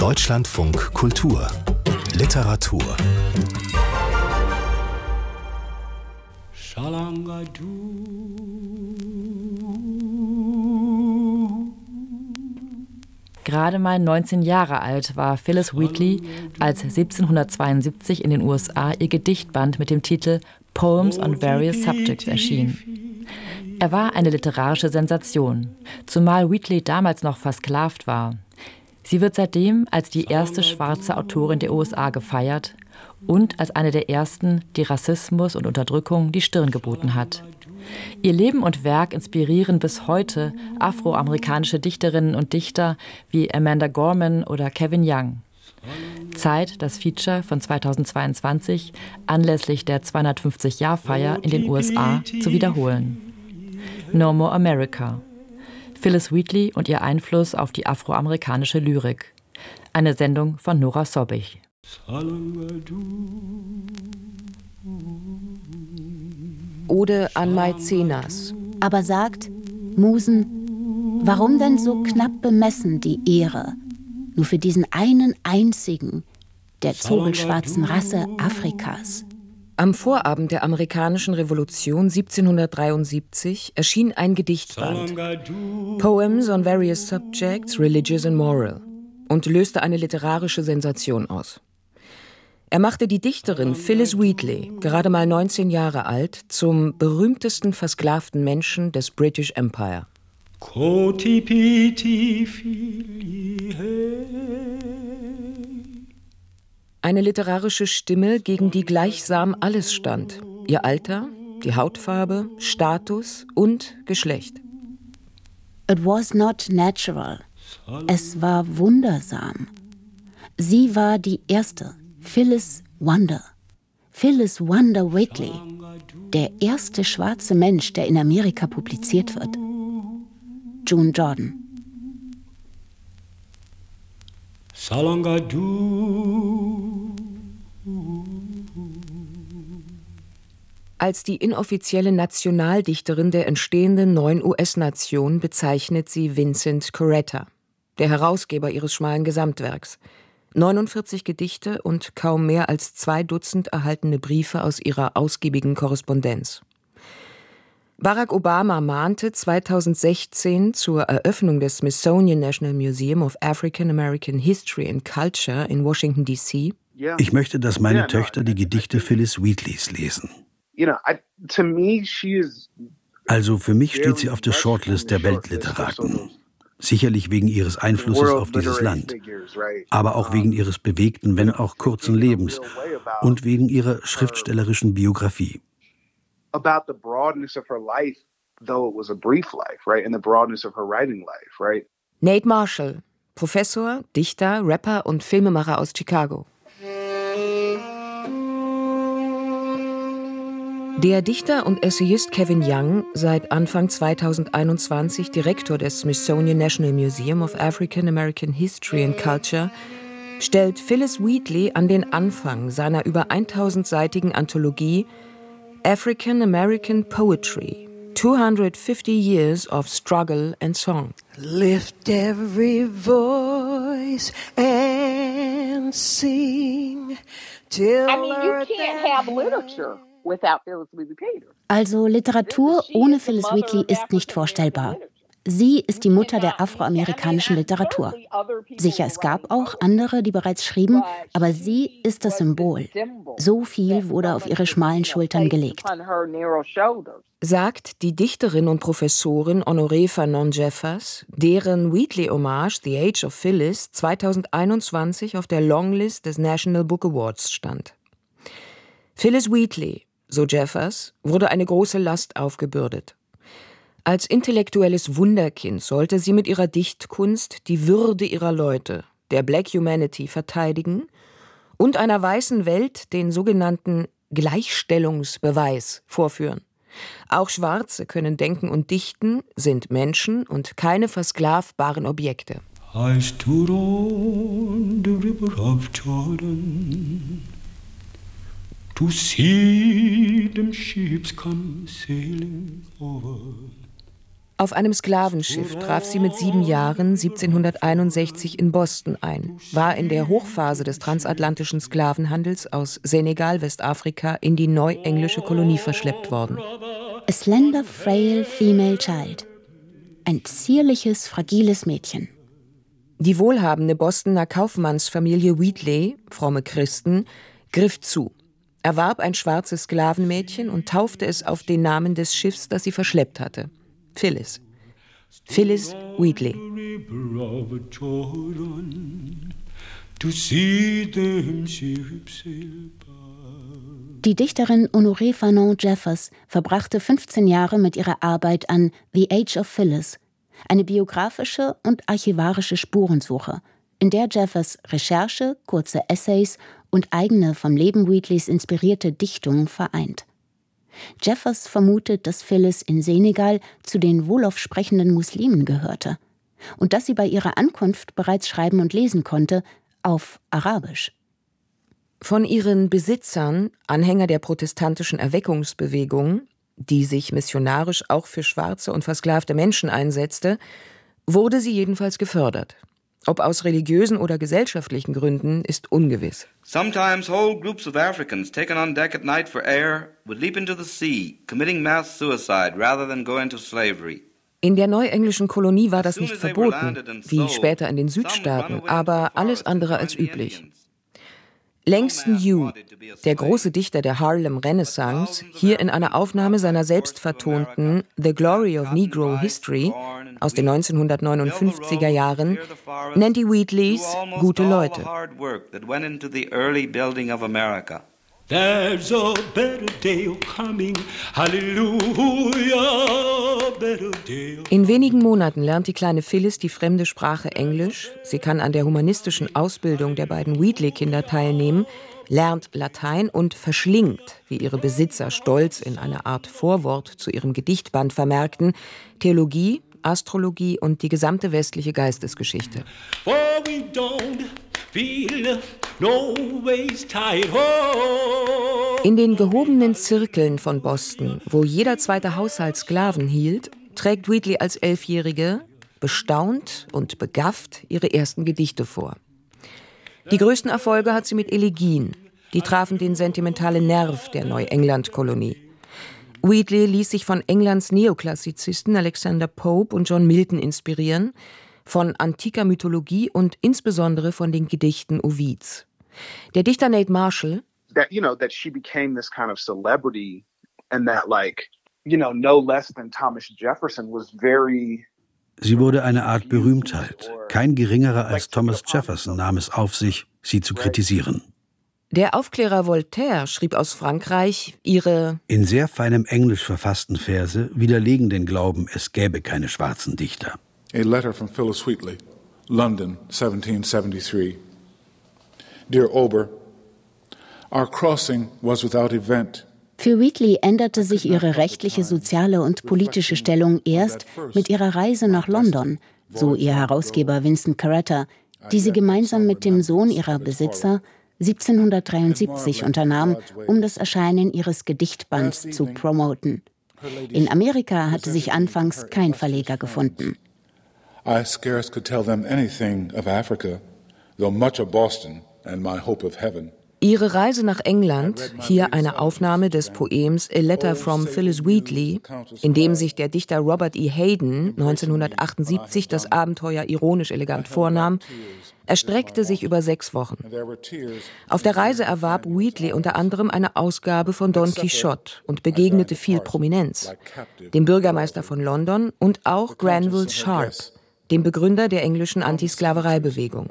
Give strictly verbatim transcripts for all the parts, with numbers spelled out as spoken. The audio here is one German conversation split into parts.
Deutschlandfunk Kultur Literatur Gerade mal neunzehn Jahre alt war Phillis Wheatley, als siebzehnhundertzweiundsiebzig in den U S A ihr Gedichtband mit dem Titel Poems on Various Subjects erschien. Er war eine literarische Sensation, zumal Wheatley damals noch versklavt war. Sie wird seitdem als die erste schwarze Autorin der U S A gefeiert und als eine der ersten, die Rassismus und Unterdrückung die Stirn geboten hat. Ihr Leben und Werk inspirieren bis heute afroamerikanische Dichterinnen und Dichter wie Amanda Gorman oder Kevin Young. Zeit, das Feature von zweitausendzweiundzwanzig anlässlich der zweihundertfünfzig-Jahr-Feier in den U S A zu wiederholen. No More America. Phillis Wheatley und ihr Einfluss auf die afroamerikanische Lyrik. Eine Sendung von Nora Sobich. Ode an Maicenas. Aber sagt, Musen, warum denn so knapp bemessen die Ehre? Nur für diesen einen einzigen, der zobelschwarzen Rasse Afrikas. Am Vorabend der amerikanischen Revolution siebzehnhundertdreiundsiebzig erschien ein Gedichtband, Poems on Various Subjects, Religious and Moral, und löste eine literarische Sensation aus. Er machte die Dichterin Phillis Wheatley, gerade mal neunzehn Jahre alt, zum berühmtesten versklavten Menschen des British Empire. Eine literarische Stimme, gegen die gleichsam alles stand. Ihr Alter, die Hautfarbe, Status und Geschlecht. It was not natural. Es war wundersam. Sie war die erste, Phillis Wonder. Phillis Wonder Wheatley, der erste schwarze Mensch, der in Amerika publiziert wird. June Jordan. Als die inoffizielle Nationaldichterin der entstehenden neuen U S-Nation bezeichnet sie Vincent Coretta, der Herausgeber ihres schmalen Gesamtwerks. neunundvierzig Gedichte und kaum mehr als zwei Dutzend erhaltene Briefe aus ihrer ausgiebigen Korrespondenz. Barack Obama mahnte zweitausendsechzehn zur Eröffnung des Smithsonian National Museum of African American History and Culture in Washington, D C Ich möchte, dass meine Töchter die Gedichte Phillis Wheatleys lesen. Also für mich steht sie auf der Shortlist der Weltliteraten. Sicherlich wegen ihres Einflusses auf dieses Land, aber auch wegen ihres bewegten, wenn auch kurzen Lebens und wegen ihrer schriftstellerischen Biografie. About the broadness of her life, though it was a brief life, right? And the broadness of her writing life, right? Nate Marshall, Professor, Dichter, Rapper und Filmemacher aus Chicago. Der Dichter und Essayist Kevin Young, seit Anfang zweitausendeinundzwanzig Direktor des Smithsonian National Museum of African American History and Culture, stellt Phillis Wheatley an den Anfang seiner über tausendseitigen Anthologie African American Poetry, two hundred fifty years of struggle and song. Lift every voice and sing till I mean, you can't have literature without Phillis Wheatley Peters. Also Literatur ohne Phillis Wheatley ist nicht vorstellbar. Sie ist die Mutter der afroamerikanischen Literatur. Sicher, es gab auch andere, die bereits schrieben, aber sie ist das Symbol. So viel wurde auf ihre schmalen Schultern gelegt. Sagt die Dichterin und Professorin Honoré Fanon-Jeffers, deren Wheatley-Hommage The Age of Phillis zweitausendeinundzwanzig auf der Longlist des National Book Awards stand. Phillis Wheatley, so Jeffers, wurde eine große Last aufgebürdet. Als intellektuelles Wunderkind sollte sie mit ihrer Dichtkunst die Würde ihrer Leute, der Black Humanity, verteidigen und einer weißen Welt den sogenannten Gleichstellungsbeweis vorführen. Auch Schwarze können denken und dichten, sind Menschen und keine versklavbaren Objekte. I stood on the river of Jordan to see them ships come sailing over. Auf einem Sklavenschiff traf sie mit sieben Jahren siebzehnhunderteinundsechzig in Boston ein, war in der Hochphase des transatlantischen Sklavenhandels aus Senegal, Westafrika, in die neuenglische Kolonie verschleppt worden. A slender, frail female child. Ein zierliches, fragiles Mädchen. Die wohlhabende Bostoner Kaufmannsfamilie Wheatley, fromme Christen, griff zu, erwarb ein schwarzes Sklavenmädchen und taufte es auf den Namen des Schiffs, das sie verschleppt hatte. Phyllis. Phyllis Wheatley. Die Dichterin Honoré Fanon Jeffers verbrachte fünfzehn Jahre mit ihrer Arbeit an The Age of Phyllis, eine biografische und archivarische Spurensuche, in der Jeffers Recherche, kurze Essays und eigene vom Leben Wheatleys inspirierte Dichtungen vereint. Jeffers vermutet, dass Phyllis in Senegal zu den Wolof sprechenden Muslimen gehörte und dass sie bei ihrer Ankunft bereits schreiben und lesen konnte, auf Arabisch. Von ihren Besitzern, Anhänger der protestantischen Erweckungsbewegung, die sich missionarisch auch für schwarze und versklavte Menschen einsetzte, wurde sie jedenfalls gefördert. Ob aus religiösen oder gesellschaftlichen Gründen, ist ungewiss. Sometimes whole groups of Africans taken on deck at night for air would leap into the sea, committing mass suicide rather than go into slavery. In der neuenglischen Kolonie war das nicht verboten, wie später in den Südstaaten, aber alles andere als üblich. Langston Hughes, der große Dichter der Harlem Renaissance, hier in einer Aufnahme seiner selbst vertonten The Glory of Negro History aus den neunzehnhundertneunundfünfziger Jahren, nennt die Wheatleys gute Leute. There's a better day coming, hallelujah, better day. In wenigen Monaten lernt die kleine Phyllis die fremde Sprache Englisch, sie kann an der humanistischen Ausbildung der beiden Wheatley-Kinder teilnehmen, lernt Latein und verschlingt, wie ihre Besitzer stolz in einer Art Vorwort zu ihrem Gedichtband vermerkten, Theologie, Astrologie und die gesamte westliche Geistesgeschichte. Oh, we don't feel no ways tired. Oh. In den gehobenen Zirkeln von Boston, wo jeder zweite Haushalt Sklaven hielt, trägt Wheatley als Elfjährige, bestaunt und begafft, ihre ersten Gedichte vor. Die größten Erfolge hat sie mit Elegien. Die trafen den sentimentalen Nerv der Neuengland-Kolonie. Wheatley ließ sich von Englands Neoklassizisten Alexander Pope und John Milton inspirieren, von antiker Mythologie und insbesondere von den Gedichten Ovids. Der Dichter Nate Marshall, that, you know, that she became this kind of celebrity and that, like, you know, no less than Thomas Jefferson was very... Sie wurde eine Art Berühmtheit. Kein geringerer als Thomas Jefferson nahm es auf sich, sie zu kritisieren. Der Aufklärer Voltaire schrieb aus Frankreich, ihre in sehr feinem Englisch verfassten Verse widerlegen den Glauben, es gäbe keine schwarzen Dichter. A letter from Phyllis Wheatley, London, seventeen seventy-three. Dear Ober, our crossing was without event. Für Wheatley änderte sich ihre rechtliche, soziale und politische Stellung erst mit ihrer Reise nach London, so ihr Herausgeber Vincent Carretta, die sie gemeinsam mit dem Sohn ihrer Besitzer siebzehnhundertdreiundsiebzig unternahm, um das Erscheinen ihres Gedichtbands zu promoten. In Amerika hatte sich anfangs kein Verleger gefunden. I scarce could tell them anything of Africa, though much of Boston and my hope of heaven. Ihre Reise nach England, hier eine Aufnahme des Poems A Letter from Phyllis Wheatley, in dem sich der Dichter Robert E. Hayden neunzehnhundertachtundsiebzig das Abenteuer ironisch elegant vornahm, erstreckte sich über sechs Wochen. Auf der Reise erwarb Wheatley unter anderem eine Ausgabe von Don Quixote und begegnete viel Prominenz, dem Bürgermeister von London und auch Granville Sharp, dem Begründer der englischen Antisklavereibewegung.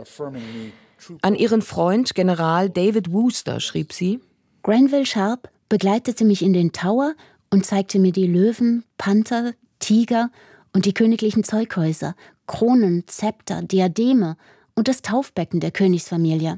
An ihren Freund General David Wooster schrieb sie: Granville Sharp begleitete mich in den Tower und zeigte mir die Löwen, Panther, Tiger und die königlichen Zeughäuser, Kronen, Zepter, Diademe und das Taufbecken der Königsfamilie.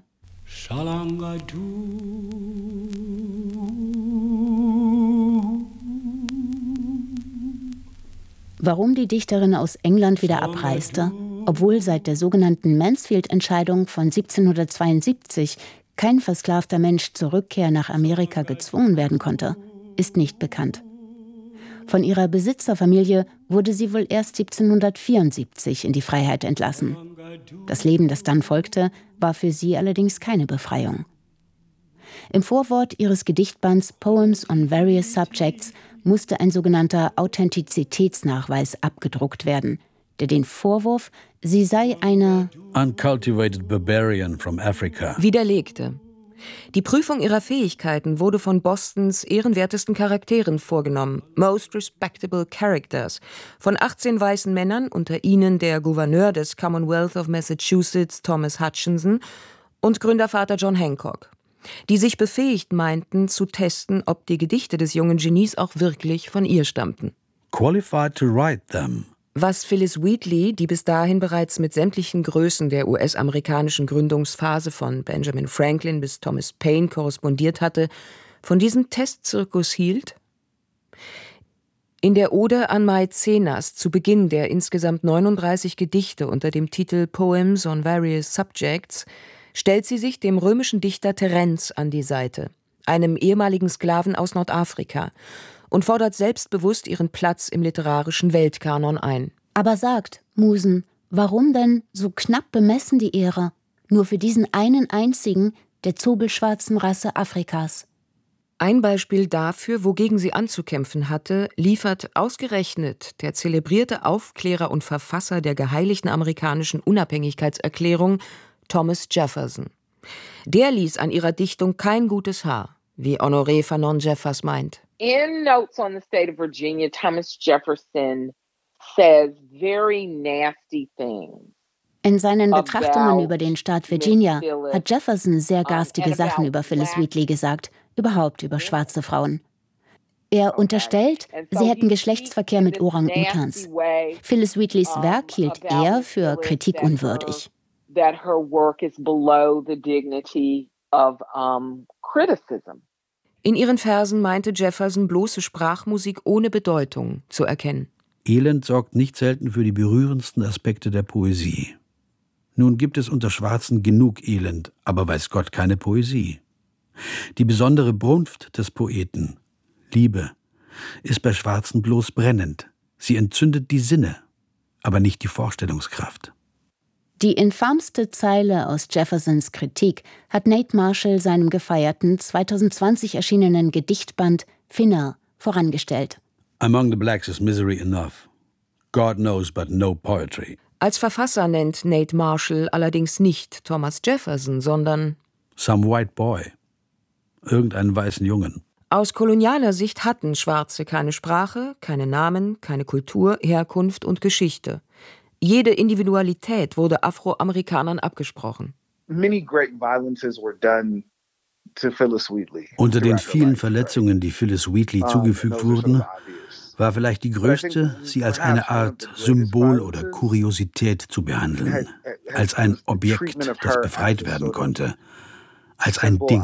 Warum die Dichterin aus England wieder abreiste, obwohl seit der sogenannten Mansfield-Entscheidung von siebzehnhundertzweiundsiebzig kein versklavter Mensch zur Rückkehr nach Amerika gezwungen werden konnte, ist nicht bekannt. Von ihrer Besitzerfamilie wurde sie wohl erst siebzehnhundertvierundsiebzig in die Freiheit entlassen. Das Leben, das dann folgte, war für sie allerdings keine Befreiung. Im Vorwort ihres Gedichtbands Poems on Various Subjects musste ein sogenannter Authentizitätsnachweis abgedruckt werden, der den Vorwurf, sie sei eine uncultivated barbarian from Africa widerlegte. Die Prüfung ihrer Fähigkeiten wurde von Bostons ehrenwertesten Charakteren vorgenommen, Most Respectable Characters, von achtzehn weißen Männern, unter ihnen der Gouverneur des Commonwealth of Massachusetts, Thomas Hutchinson, und Gründervater John Hancock, die sich befähigt meinten, zu testen, ob die Gedichte des jungen Genies auch wirklich von ihr stammten. Qualified to write them. Was Phillis Wheatley, die bis dahin bereits mit sämtlichen Größen der U S-amerikanischen Gründungsphase von Benjamin Franklin bis Thomas Paine korrespondiert hatte, von diesem Testzirkus hielt? In der Ode an Maecenas zu Beginn der insgesamt neununddreißig Gedichte unter dem Titel Poems on Various Subjects stellt sie sich dem römischen Dichter Terenz an die Seite, einem ehemaligen Sklaven aus Nordafrika, und fordert selbstbewusst ihren Platz im literarischen Weltkanon ein. Aber sagt, Musen, warum denn so knapp bemessen die Ehre? Nur für diesen einen einzigen der zobelschwarzen Rasse Afrikas. Ein Beispiel dafür, wogegen sie anzukämpfen hatte, liefert ausgerechnet der zelebrierte Aufklärer und Verfasser der geheiligten amerikanischen Unabhängigkeitserklärung, Thomas Jefferson. Der ließ an ihrer Dichtung kein gutes Haar, wie Honoré Fanon Jeffers meint. In Notes on the State of Virginia, Thomas Jefferson says very nasty things. In seinen Betrachtungen über den Staat Virginia hat Jefferson sehr garstige Sachen über Phillis Wheatley gesagt, überhaupt über schwarze Frauen. Er unterstellt, sie hätten Geschlechtsverkehr mit Orang-Utans. Phillis Wheatleys Werk hielt er für kritikunwürdig. That her work is below the dignity of um, criticism. In ihren Versen meinte Jefferson bloße Sprachmusik ohne Bedeutung zu erkennen. Elend sorgt nicht selten für die berührendsten Aspekte der Poesie. Nun gibt es unter Schwarzen genug Elend, aber weiß Gott keine Poesie. Die besondere Brunft des Poeten, Liebe, ist bei Schwarzen bloß brennend. Sie entzündet die Sinne, aber nicht die Vorstellungskraft. Die infamste Zeile aus Jeffersons Kritik hat Nate Marshall seinem gefeierten zweitausendzwanzig erschienenen Gedichtband Finner vorangestellt. Among the blacks is misery enough. God knows but no poetry. Als Verfasser nennt Nate Marshall allerdings nicht Thomas Jefferson, sondern some white boy. Irgendeinen weißen Jungen. Aus kolonialer Sicht hatten Schwarze keine Sprache, keine Namen, keine Kultur, Herkunft und Geschichte. Jede Individualität wurde Afroamerikanern abgesprochen. Many great violences were done to Phillis Wheatley. Unter den vielen Verletzungen, die Phillis Wheatley zugefügt wurden, war vielleicht die größte, sie als eine Art Symbol oder Kuriosität zu behandeln, als ein Objekt, das befreit werden konnte, als ein Ding.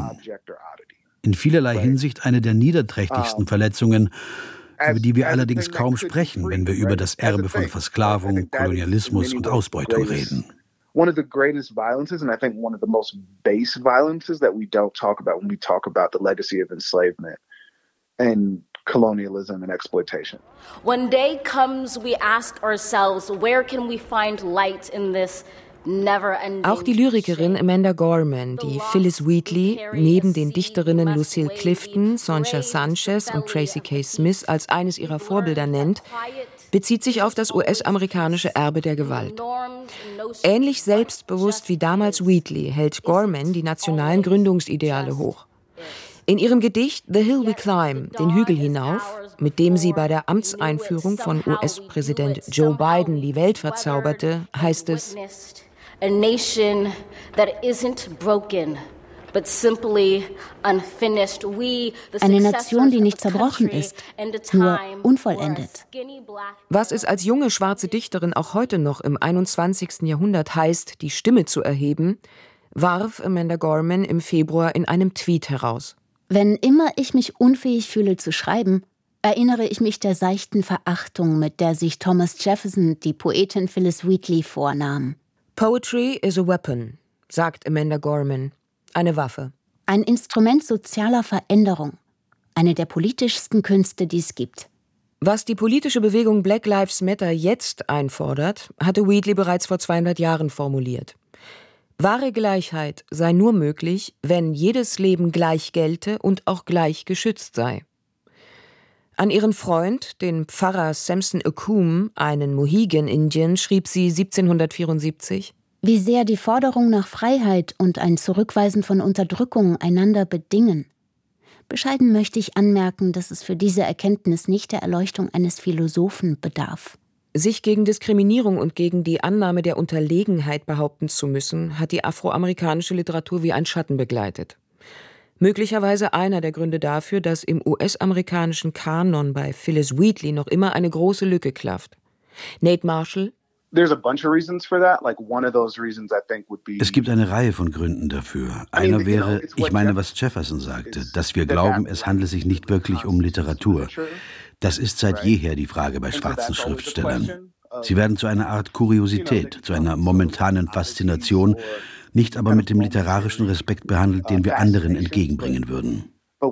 In vielerlei Hinsicht eine der niederträchtigsten Verletzungen, über die wir allerdings kaum sprechen, wenn wir über das Erbe von Versklavung, Kolonialismus und Ausbeutung reden. One of the greatest violences, and I think one of the most base violences that we don't talk about when we talk about the legacy of enslavement and colonialism and exploitation. When day comes, we ask ourselves, where can we find light in this never-ending? Auch die Lyrikerin Amanda Gorman, die Phillis Wheatley neben den Dichterinnen Lucille Clifton, Sonja Sanchez und Tracy K. Smith als eines ihrer Vorbilder nennt, bezieht sich auf das U S-amerikanische Erbe der Gewalt. Ähnlich selbstbewusst wie damals Wheatley hält Gorman die nationalen Gründungsideale hoch. In ihrem Gedicht The Hill We Climb, den Hügel hinauf, mit dem sie bei der Amtseinführung von U S-Präsident Joe Biden die Welt verzauberte, heißt es: A nation that isn't broken, but simply unfinished. We, Eine Nation, die nicht zerbrochen ist, nur unvollendet. Was es als junge schwarze Dichterin auch heute noch im einundzwanzigsten Jahrhundert heißt, die Stimme zu erheben, warf Amanda Gorman im Februar in einem Tweet heraus. Wenn immer ich mich unfähig fühle zu schreiben, erinnere ich mich der seichten Verachtung, mit der sich Thomas Jefferson die Poetin Phillis Wheatley vornahm. Poetry is a weapon, sagt Amanda Gorman. Eine Waffe. Ein Instrument sozialer Veränderung. Eine der politischsten Künste, die es gibt. Was die politische Bewegung Black Lives Matter jetzt einfordert, hatte Wheatley bereits vor zweihundert Jahren formuliert. Wahre Gleichheit sei nur möglich, wenn jedes Leben gleich gelte und auch gleich geschützt sei. An ihren Freund, den Pfarrer Samson Okum, einen Mohegan-Indian, schrieb sie siebzehnhundertvierundsiebzig: Wie sehr die Forderung nach Freiheit und ein Zurückweisen von Unterdrückung einander bedingen. Bescheiden möchte ich anmerken, dass es für diese Erkenntnis nicht der Erleuchtung eines Philosophen bedarf. Sich gegen Diskriminierung und gegen die Annahme der Unterlegenheit behaupten zu müssen, hat die afroamerikanische Literatur wie ein Schatten begleitet. Möglicherweise einer der Gründe dafür, dass im U S-amerikanischen Kanon bei Phillis Wheatley noch immer eine große Lücke klafft. Nate Marshall: Es gibt eine Reihe von Gründen dafür. Einer wäre, ich meine, was Jefferson sagte, dass wir glauben, es handle sich nicht wirklich um Literatur. Das ist seit jeher die Frage bei schwarzen Schriftstellern. Sie werden zu einer Art Kuriosität, zu einer momentanen Faszination, nicht aber mit dem literarischen Respekt behandelt, den wir anderen entgegenbringen würden.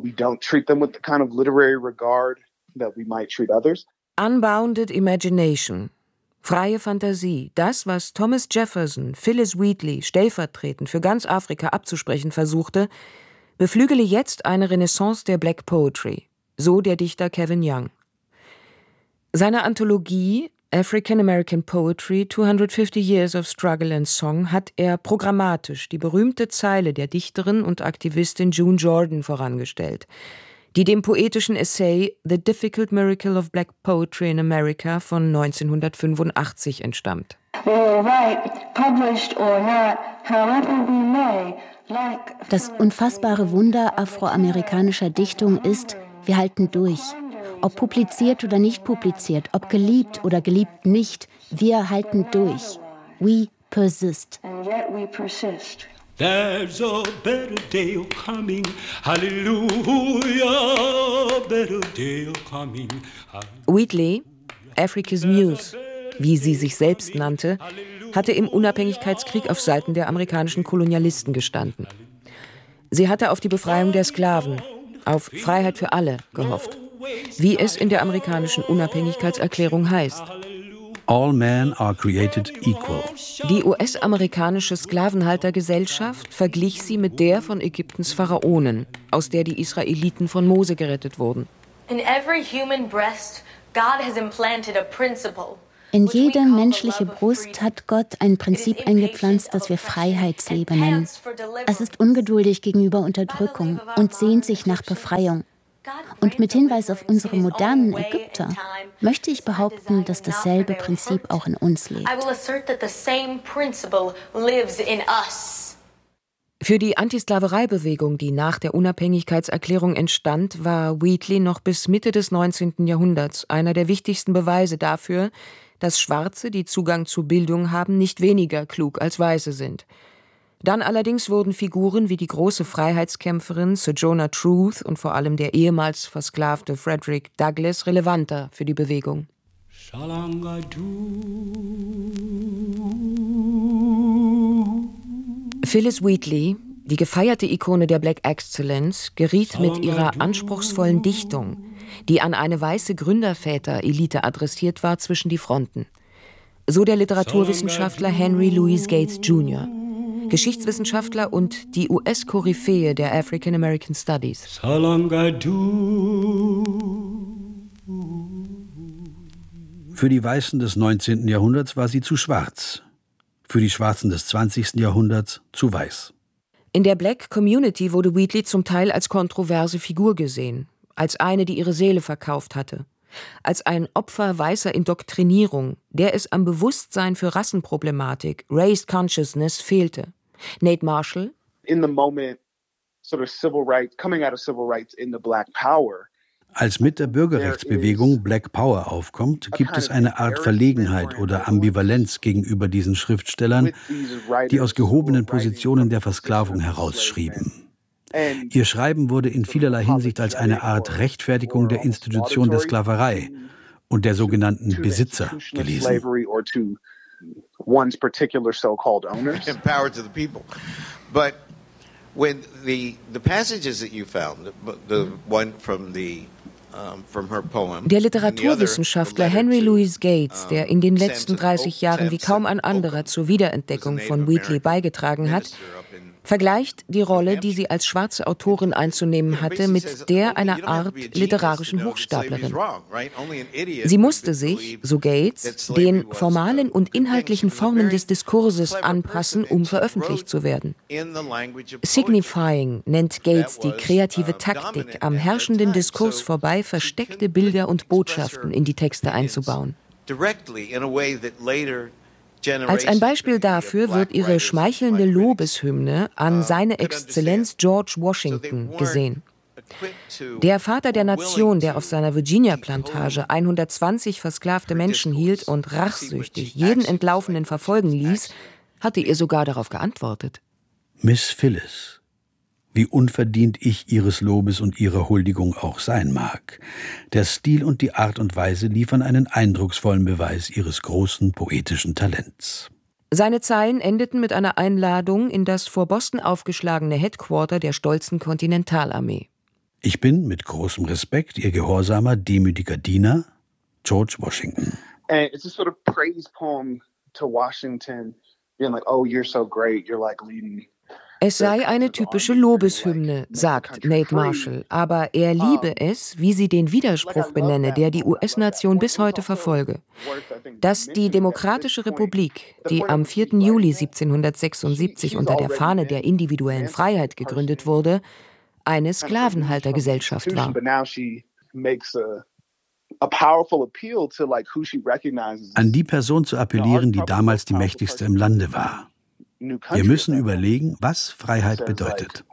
Unbounded Imagination, freie Fantasie, das, was Thomas Jefferson Phillis Wheatley stellvertretend für ganz Afrika abzusprechen versuchte, beflügele jetzt eine Renaissance der Black Poetry, so der Dichter Kevin Young. Seine Anthologie African American Poetry, zweihundertfünfzig Years of Struggle and Song hat er programmatisch die berühmte Zeile der Dichterin und Aktivistin June Jordan vorangestellt, die dem poetischen Essay The Difficult Miracle of Black Poetry in America von neunzehnhundertfünfundachtzig entstammt. Das unfassbare Wunder afroamerikanischer Dichtung ist, wir halten durch. Ob publiziert oder nicht publiziert, ob geliebt oder geliebt nicht, wir halten durch. We persist. There's a better day coming, hallelujah, better day coming. Wheatley, Africa's Muse, wie sie sich selbst nannte, hatte im Unabhängigkeitskrieg auf Seiten der amerikanischen Kolonialisten gestanden. Sie hatte auf die Befreiung der Sklaven, auf Freiheit für alle gehofft, wie es in der amerikanischen Unabhängigkeitserklärung heißt. All men are created equal. Die U S-amerikanische Sklavenhaltergesellschaft verglich sie mit der von Ägyptens Pharaonen, aus der die Israeliten von Mose gerettet wurden. In every human breast, God has implanted a principle. In jede menschliche Brust hat Gott ein Prinzip eingepflanzt, das wir Freiheitsliebe nennen. Es ist ungeduldig gegenüber Unterdrückung und sehnt sich nach Befreiung. Und mit Hinweis auf unsere modernen Ägypter möchte ich behaupten, dass dasselbe Prinzip auch in uns lebt. Für die Antisklavereibewegung, die nach der Unabhängigkeitserklärung entstand, war Wheatley noch bis Mitte des neunzehnten Jahrhunderts einer der wichtigsten Beweise dafür, dass Schwarze, die Zugang zu Bildung haben, nicht weniger klug als Weiße sind. Dann allerdings wurden Figuren wie die große Freiheitskämpferin Sojourner Truth und vor allem der ehemals versklavte Frederick Douglass relevanter für die Bewegung. Phillis Wheatley, die gefeierte Ikone der Black Excellence, geriet mit ihrer anspruchsvollen Dichtung, die an eine weiße Gründerväter-Elite adressiert war, zwischen die Fronten. So der Literaturwissenschaftler Henry Louis Gates Junior, Geschichtswissenschaftler und die U S-Koryphäe der African American Studies. Für die Weißen des neunzehnten Jahrhunderts war sie zu schwarz, für die Schwarzen des zwanzigsten Jahrhunderts zu weiß. In der Black Community wurde Wheatley zum Teil als kontroverse Figur gesehen, als eine, die ihre Seele verkauft hatte, als ein Opfer weißer Indoktrinierung, der es am Bewusstsein für Rassenproblematik, Race Consciousness, fehlte. Nate Marshall: In the moment, sort of civil rights, coming out of civil rights in the Black Power. Als mit der Bürgerrechtsbewegung Black Power aufkommt, gibt es eine Art Verlegenheit oder Ambivalenz gegenüber diesen Schriftstellern, die aus gehobenen Positionen der Versklavung herausschrieben. Ihr Schreiben wurde in vielerlei Hinsicht als eine Art Rechtfertigung der Institution der Sklaverei und der sogenannten Besitzer gelesen. One's particular so-called owners. Empowered to the people. But when the the passages that you found, the, the one from the Der Literaturwissenschaftler Henry Louis Gates, der in den letzten dreißig Jahren wie kaum ein anderer zur Wiederentdeckung von Wheatley beigetragen hat, vergleicht die Rolle, die sie als schwarze Autorin einzunehmen hatte, mit der einer Art literarischen Hochstaplerin. Sie musste sich, so Gates, den formalen und inhaltlichen Formen des Diskurses anpassen, um veröffentlicht zu werden. Signifying nennt Gates die kreative Taktik, am herrschenden Diskurs vorbei versteckte Bilder und Botschaften in die Texte einzubauen. Als ein Beispiel dafür wird ihre schmeichelnde Lobeshymne an seine Exzellenz George Washington gesehen. Der Vater der Nation, der auf seiner Virginia-Plantage hundertzwanzig versklavte Menschen hielt und rachsüchtig jeden Entlaufenen verfolgen ließ, hatte ihr sogar darauf geantwortet. Miss Phyllis, wie unverdient ich Ihres Lobes und Ihrer Huldigung auch sein mag, der Stil und die Art und Weise liefern einen eindrucksvollen Beweis Ihres großen poetischen Talents. Seine Zeilen endeten mit einer Einladung in das vor Boston aufgeschlagene Headquarter der stolzen Kontinentalarmee. Ich bin mit großem Respekt Ihr gehorsamer, demütiger Diener, George Washington. And it's a sort of praise poem to Washington, being like, oh, you're so great, you're like leading. Es sei eine typische Lobeshymne, sagt Nate Marshall, aber er liebe es, wie sie den Widerspruch benenne, der die U S-Nation bis heute verfolge. Dass die Demokratische Republik, die am vierten Juli siebzehnhundertsechsundsiebzig unter der Fahne der individuellen Freiheit gegründet wurde, eine Sklavenhaltergesellschaft war. An die Person zu appellieren, die damals die mächtigste im Lande war. Wir müssen überlegen, was Freiheit bedeutet.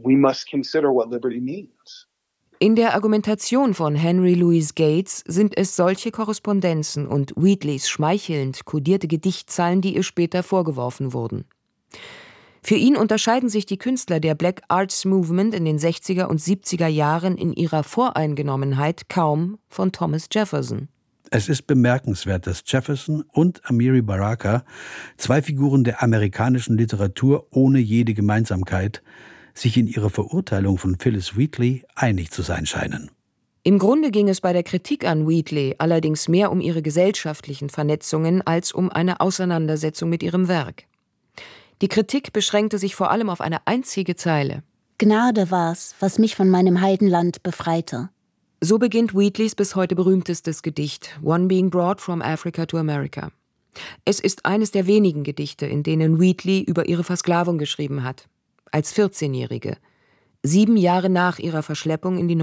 In der Argumentation von Henry Louis Gates sind es solche Korrespondenzen und Wheatleys schmeichelnd kodierte Gedichtzeilen, die ihr später vorgeworfen wurden. Für ihn unterscheiden sich die Künstler der Black Arts Movement in den sechziger und siebziger Jahren in ihrer Voreingenommenheit kaum von Thomas Jefferson. Es ist bemerkenswert, dass Jefferson und Amiri Baraka, zwei Figuren der amerikanischen Literatur ohne jede Gemeinsamkeit, sich in ihrer Verurteilung von Phillis Wheatley einig zu sein scheinen. Im Grunde ging es bei der Kritik an Wheatley allerdings mehr um ihre gesellschaftlichen Vernetzungen als um eine Auseinandersetzung mit ihrem Werk. Die Kritik beschränkte sich vor allem auf eine einzige Zeile. Gnade war's, was mich von meinem Heidenland befreite. So beginnt Wheatleys bis heute berühmtestes Gedicht, One Being Brought from Africa to America. Es ist eines der wenigen Gedichte, in denen Wheatley über ihre Versklavung geschrieben hat. Als vierzehnjährige, sieben Jahre nach ihrer Verschleppung in die